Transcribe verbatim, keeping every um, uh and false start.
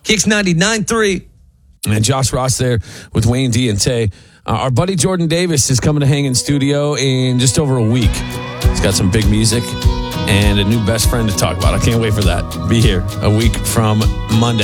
Kicks ninety-nine point three. And Josh Ross there with Wayne D and Tay. Uh, our buddy Jordan Davis is coming to hang in studio in just over a week. He's got some big music and a new best friend to talk about. I can't wait for that. Be here a week from Monday.